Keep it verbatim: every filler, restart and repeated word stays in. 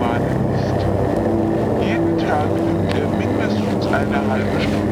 Romane liest. Jeden Tag nimmt er mindestens eine halbe Stunde